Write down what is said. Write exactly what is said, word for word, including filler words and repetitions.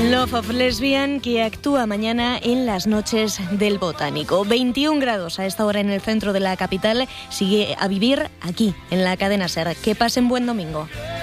Love of Lesbian, que actúa mañana en las noches del Botánico. veintiún grados a esta hora en el centro de la capital. Sigue a vivir aquí, en la cadena SER. Que pasen buen domingo.